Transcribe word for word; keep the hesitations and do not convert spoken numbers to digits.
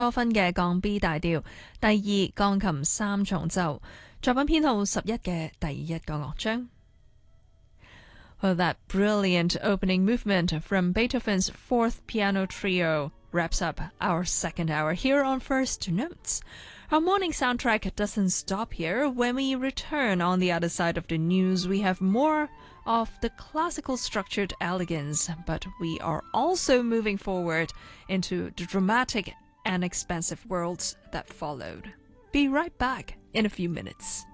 多分嘅降 B 大調，第二鋼琴三重奏，作品編號十一嘅第一個樂章。Well, that brilliant opening movement from Beethoven's Fourth Piano Trio wraps up our second hour here on First Notes. Our morning soundtrack doesn't stop here. When we return on the other side of the news, we have more of the classical structured elegance, but we are also moving forward into the dramatic and expansive worlds that followed. Be right back in a few minutes.